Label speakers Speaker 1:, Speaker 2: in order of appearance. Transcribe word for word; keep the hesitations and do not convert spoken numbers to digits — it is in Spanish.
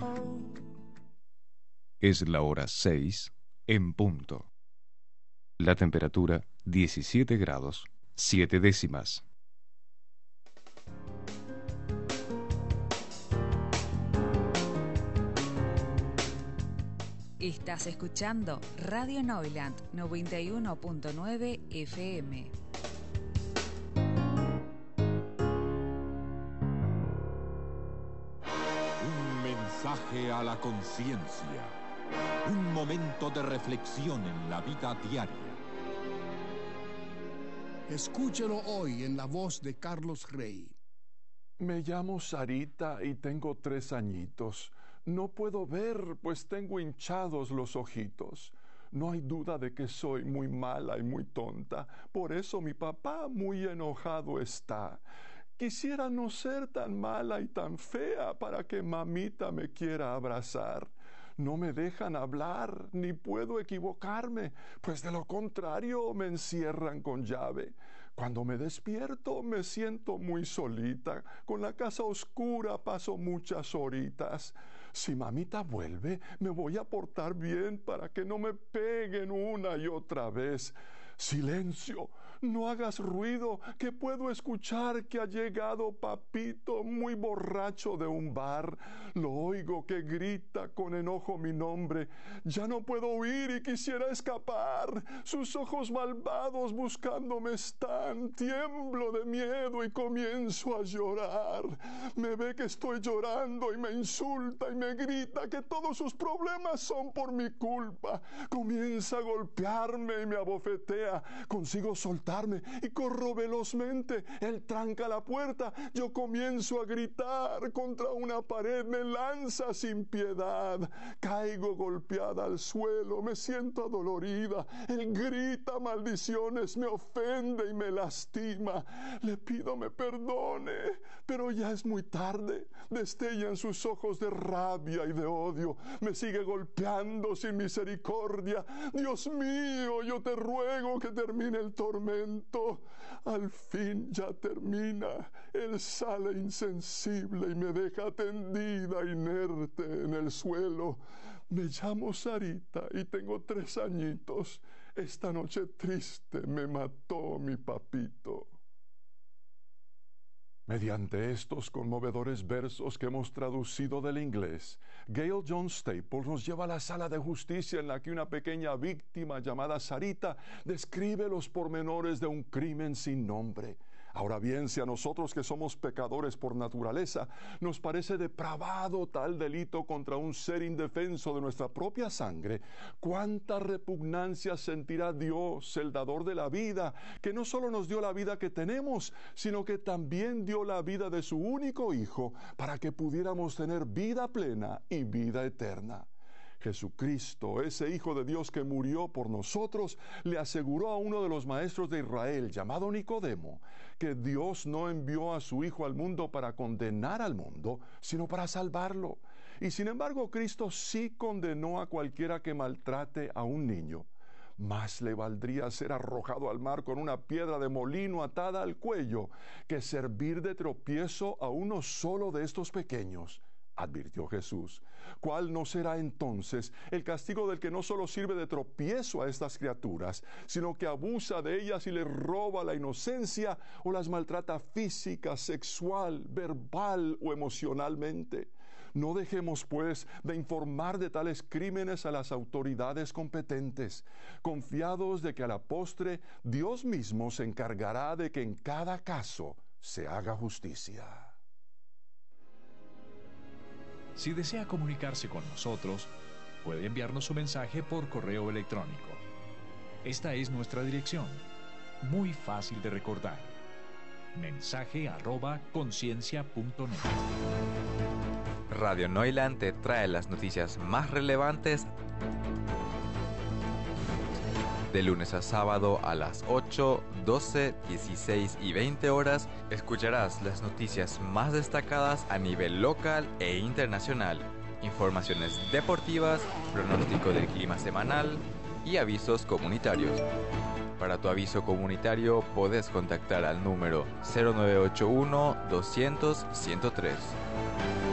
Speaker 1: Es la hora seis en punto. La temperatura diecisiete grados, siete décimas.
Speaker 2: Estás escuchando Radio Neuland noventa y uno punto nueve F M.
Speaker 3: Un mensaje a la conciencia. Un momento de reflexión en la vida diaria.
Speaker 4: Escúchelo hoy en la voz de Carlos Rey.
Speaker 5: Me llamo Sarita y tengo tres añitos. No puedo ver, pues tengo hinchados los ojitos. No hay duda de que soy muy mala y muy tonta. Por eso mi papá muy enojado está. Quisiera no ser tan mala y tan fea para que mamita me quiera abrazar. No me dejan hablar, ni puedo equivocarme, pues de lo contrario me encierran con llave. Cuando me despierto me siento muy solita, con la casa oscura paso muchas horitas. Si mamita vuelve, me voy a portar bien para que no me peguen una y otra vez. Silencio, no hagas ruido, que puedo escuchar que ha llegado papito muy borracho de un bar. Lo oigo que grita con enojo mi nombre. Ya no puedo huir y quisiera escapar. Sus ojos malvados buscándome están. Tiemblo de miedo y comienzo a llorar. Me ve que estoy llorando y me insulta y me grita que todos sus problemas son por mi culpa. Comienza a golpearme y me abofetea. Consigo soltarme y corro velozmente. Él tranca la puerta. Yo comienzo a gritar contra una pared. Me lanza sin piedad. Caigo golpeada al suelo. Me siento adolorida. Él grita maldiciones. Me ofende y me lastima. Le pido me perdone, pero ya es muy tarde. Destellan sus ojos de rabia y de odio. Me sigue golpeando sin misericordia. Dios mío, yo te ruego que termine el tormento. Al fin ya termina. Él sale insensible y me deja tendida inerte en el suelo. Me llamo Sarita y tengo tres añitos. Esta noche triste me mató mi papito. Mediante estos conmovedores versos que hemos traducido del inglés, Gail John Staples nos lleva a la sala de justicia en la que una pequeña víctima llamada Sarita describe los pormenores de un crimen sin nombre. Ahora bien, si a nosotros que somos pecadores por naturaleza nos parece depravado tal delito contra un ser indefenso de nuestra propia sangre, cuánta repugnancia sentirá Dios, el dador de la vida, que no solo nos dio la vida que tenemos, sino que también dio la vida de su único Hijo para que pudiéramos tener vida plena y vida eterna. Jesucristo, ese Hijo de Dios que murió por nosotros, le aseguró a uno de los maestros de Israel, llamado Nicodemo, que Dios no envió a su Hijo al mundo para condenar al mundo, sino para salvarlo. Y sin embargo, Cristo sí condenó a cualquiera que maltrate a un niño. Más le valdría ser arrojado al mar con una piedra de molino atada al cuello que servir de tropiezo a uno solo de estos pequeños, advirtió Jesús. ¿Cuál no será entonces el castigo del que no solo sirve de tropiezo a estas criaturas, sino que abusa de ellas y les roba la inocencia o las maltrata física, sexual, verbal o emocionalmente? No dejemos, pues, de informar de tales crímenes a las autoridades competentes, confiados de que a la postre Dios mismo se encargará de que en cada caso se haga justicia.
Speaker 6: Si desea comunicarse con nosotros, puede enviarnos su mensaje por correo electrónico. Esta es nuestra dirección, muy fácil de recordar. Mensaje arroba conciencia punto net.
Speaker 7: Radio Neuland te trae las noticias más relevantes de lunes a sábado a las ocho, doce, dieciséis y veinte horas. Escucharás las noticias más destacadas a nivel local e internacional, informaciones deportivas, pronóstico del clima semanal y avisos comunitarios. Para tu aviso comunitario podés contactar al número cero nueve ocho uno, doscientos, ciento tres.